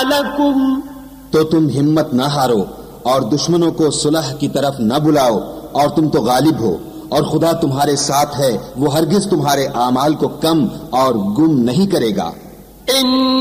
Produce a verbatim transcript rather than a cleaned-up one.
लकुम, तो तुम हिम्मत न हारो और दुश्मनों को सुलह की तरफ न बुलाओ, और तुम तो गालिब हो, और खुदा तुम्हारे साथ है, वो हरगिज तुम्हारे आमाल को कम और गुम नहीं करेगा।